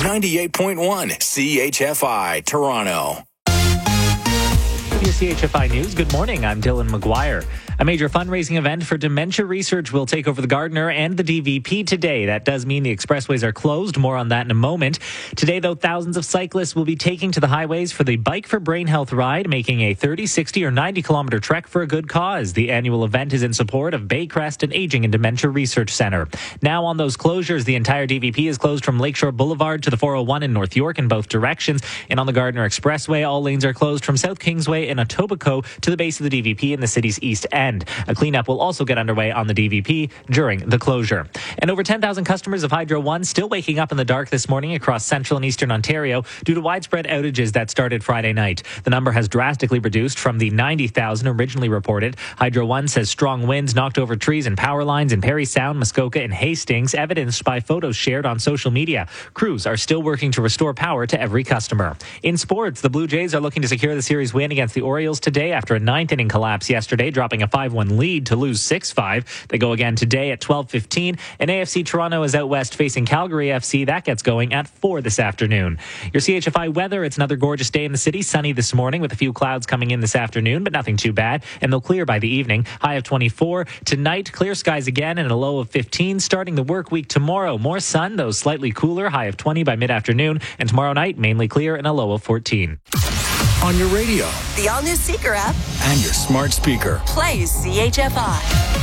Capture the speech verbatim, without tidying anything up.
ninety-eight point one C H F I, Toronto. Your C H F I News. Good morning. I'm Dylan McGuire. A major fundraising event for dementia research will take over the Gardiner and the D V P today. That does mean the expressways are closed. More on that in a moment. Today, though, thousands of cyclists will be taking to the highways for the Bike for Brain Health ride, making a thirty, sixty, or ninety kilometer trek for a good cause. The annual event is in support of Baycrest and Aging and Dementia Research Centre. Now on those closures, the entire D V P is closed from Lakeshore Boulevard to the four oh one in North York in both directions. And on the Gardiner Expressway, all lanes are closed from South Kingsway and Etobicoke to the base of the D V P in the city's east end. A cleanup will also get underway on the D V P during the closure. And over ten thousand customers of Hydro One still waking up in the dark this morning across central and eastern Ontario due to widespread outages that started Friday night. The number has drastically reduced from the ninety thousand originally reported. Hydro One says strong winds knocked over trees and power lines in Parry Sound, Muskoka, and Hastings, evidenced by photos shared on social media. Crews are still working to restore power to every customer. In sports, the Blue Jays are looking to secure the series win against the Orioles today after a ninth inning collapse yesterday, dropping a five one lead to lose six five. They go again today at twelve fifteen, and A F C Toronto is out west facing Calgary F C. That gets going at four this afternoon. Your C H F I weather, it's another gorgeous day in the city. Sunny this morning with a few clouds coming in this afternoon, but nothing too bad, and they'll clear by the evening. High of twenty-four. Tonight, clear skies again and a low of fifteen. Starting the work week tomorrow, more sun, though slightly cooler, high of twenty by mid-afternoon, and tomorrow night, mainly clear and a low of fourteen. On your radio, the all-new Seeker app, and your smart speaker. Play C H F I.